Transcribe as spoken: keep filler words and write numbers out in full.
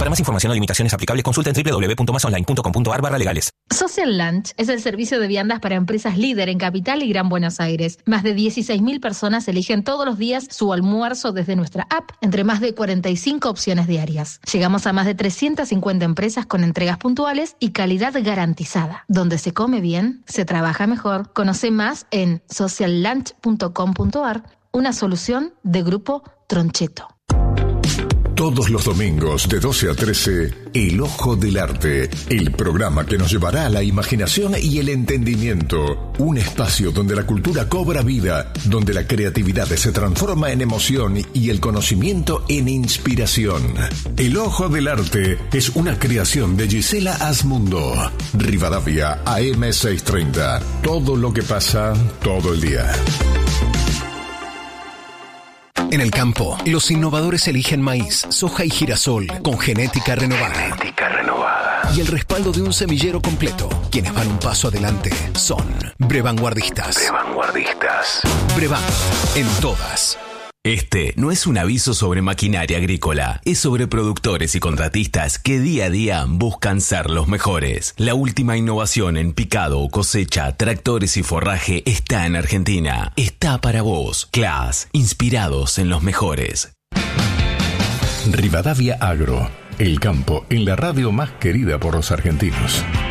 Para más información o limitaciones aplicables, consulta en doble u doble u doble u punto más online punto com punto a r barra legales. Social Lunch es el servicio de viandas para empresas líder en Capital y Gran Buenos Aires. Más de dieciséis mil personas eligen todos los días su almuerzo desde nuestra app, entre más de cuarenta y cinco opciones diarias. Llegamos a más de trescientas cincuenta empresas con entregas puntuales y calidad garantizada. Donde se come bien, se trabaja mejor. Conoce más en social lunch punto com punto a r, una solución de Grupo Troncheto. Todos los domingos de doce a trece, El Ojo del Arte, el programa que nos llevará a la imaginación y el entendimiento. Un espacio donde la cultura cobra vida, donde la creatividad se transforma en emoción y el conocimiento en inspiración. El Ojo del Arte es una creación de Gisela Asmundo. Rivadavia, A M seiscientos treinta. Todo lo que pasa, todo el día. En el campo, los innovadores eligen maíz, soja y girasol con genética renovada. Genética renovada. Y el respaldo de un semillero completo. Quienes van un paso adelante son Brevanguardistas. Brevanguardistas. Brevan, en todas. Este no es un aviso sobre maquinaria agrícola, es sobre productores y contratistas que día a día buscan ser los mejores. La última innovación en picado, cosecha, tractores y forraje está en Argentina. Está para vos. Claas, inspirados en los mejores. Rivadavia Agro, el campo en la radio más querida por los argentinos.